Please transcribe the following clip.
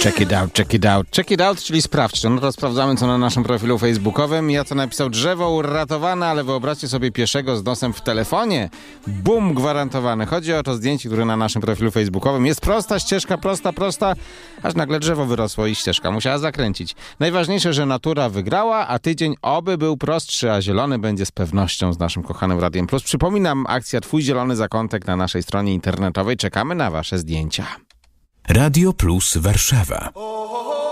Check it out, check it out. Check it out, czyli sprawdź. No to sprawdzamy, co na naszym profilu facebookowym. Ja co napisał, drzewo uratowane, ale wyobraźcie sobie pieszego z nosem w telefonie. Bum, gwarantowany. Chodzi o to zdjęcie, które na naszym profilu facebookowym jest prosta ścieżka, prosta, aż nagle drzewo wyrosło i ścieżka musiała zakręcić. Najważniejsze, że natura wygrała, a tydzień oby był prostszy, a zielony będzie z pewnością z naszym kochanym Radiem Plus. Przypominam, akcja Twój Zielony Zakątek na naszej stronie internetowej. Czekamy na wasze zdjęcia. Radio Plus Warszawa.